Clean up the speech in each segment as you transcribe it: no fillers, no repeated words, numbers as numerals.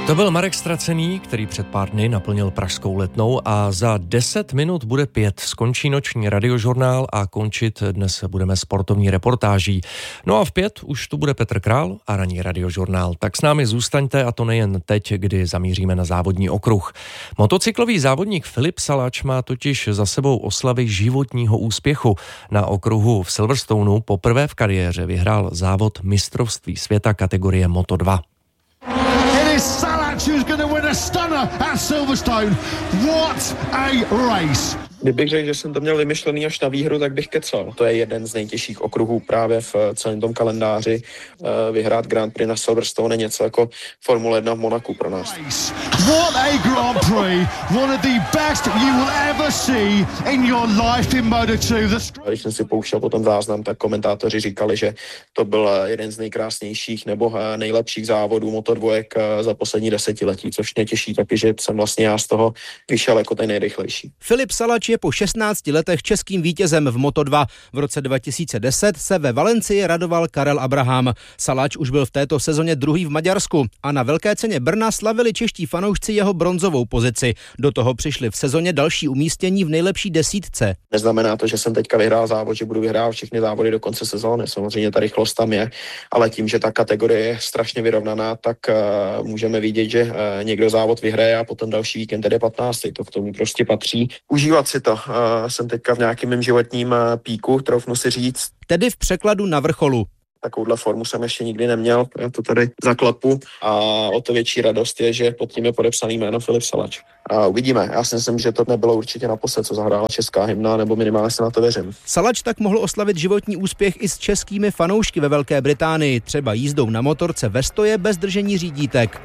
To byl Marek Stracený, který před pár dny naplnil pražskou Letnou a za 10 minut bude 5. Skončí noční radiožurnál a končit dnes budeme sportovní reportáží. No a v 5 už tu bude Petr Král a ranní radiožurnál. Tak s námi zůstaňte, a to nejen teď, kdy zamíříme na závodní okruh. Motocyklový závodník Filip Salač má totiž za sebou oslavy životního úspěchu. Na okruhu v Silverstoneu poprvé v kariéře vyhrál závod mistrovství světa kategorie Moto2. Salač who's going to win a stunner at Silverstone. What a race! Kdybych řekl, že jsem to měl vymyšlený až na výhru, tak bych kecal. To je jeden z nejtěžších okruhů právě v celém tom kalendáři. Vyhrát Grand Prix na Silverstone je něco jako Formule 1 v Monaku pro nás. What a Grand Prix! One of the best you will ever see in your life in Moto2. Když jsem si pouštěl potom záznam, tak komentátoři říkali, že to byl jeden z nejkrásnějších nebo nejlepších závodů Moto2 za poslední desetiletí, což mě těší taky, že jsem vlastně já z toho vyšel jako ten nejrychlejší. Filip Salač je po 16 letech českým vítězem v Moto2. V roce 2010 se ve Valencii radoval Karel Abraham. Salač už byl v této sezóně druhý v Maďarsku a na Velké ceně Brna slavili čeští fanoušci jeho bronzovou pozici. Do toho přišli v sezóně další umístění v nejlepší desítce. Neznamená to, že jsem teďka vyhrál závod, že budu vyhrávat všechny závody do konce sezóny. Samozřejmě ta rychlost tam je, ale tím, že ta kategorie je strašně vyrovnaná, tak můžeme vidět, že někdo závod vyhraje a potom další víkend jde 15. To k tomu prostě patří. Užívat si to. Jsem teďka v nějakým mým životním píku, troufnu si říct. Tedy v překladu na vrcholu. Takovouhle formu jsem ještě nikdy neměl, já to tady zaklepu a o to větší radost je, že pod tím je podepsaný jméno Filip Salač. A uvidíme, já si myslím, že to nebylo určitě naposled, co zahrála česká hymna, nebo minimálně se na to věřím. Salač tak mohl oslavit životní úspěch i s českými fanoušky ve Velké Británii, třeba jízdou na motorce ve stoje bez držení řídítek.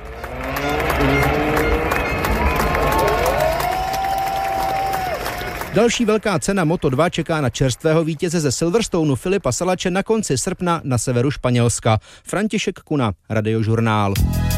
Další velká cena Moto2 čeká na čerstvého vítěze ze Silverstoneu Filipa Salače na konci srpna na severu Španělska. František Kuna, Radiožurnál.